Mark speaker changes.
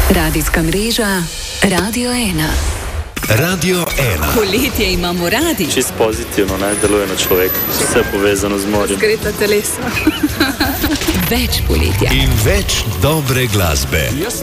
Speaker 1: Radijska mreža Radio 1.
Speaker 2: Radio 1.
Speaker 3: Poletje imamo radi.
Speaker 4: Čist pozitivno, ne, deluje na človeka. Vse povezano z morjem.
Speaker 3: Zgreta telesa. Več poletja.
Speaker 2: In več dobre glasbe.